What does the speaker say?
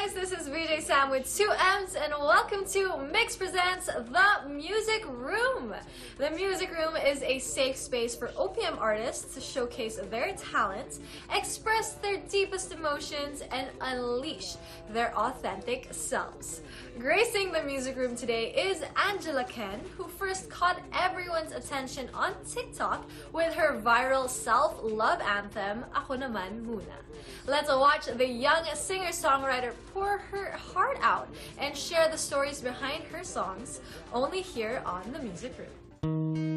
guys, this is VJ Sam with 2M's and welcome to Mix Presents The Music Room. The Music Room is a safe space for OPM artists to showcase their talents, express their deepest emotions, and unleash their authentic selves. Gracing the Music Room today is Angela Ken, who first caught everyone's attention on TikTok with her viral self-love anthem, Ako Naman Muna. Let's watch the young singer-songwriter pour her heart out and share the stories behind her songs, only here on The Music Room.